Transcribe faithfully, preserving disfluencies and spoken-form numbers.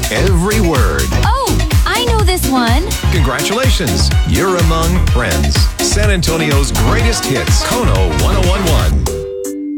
every word. Oh, I know this one. Congratulations, you're among friends. San Antonio's greatest hits, Kono one oh one one.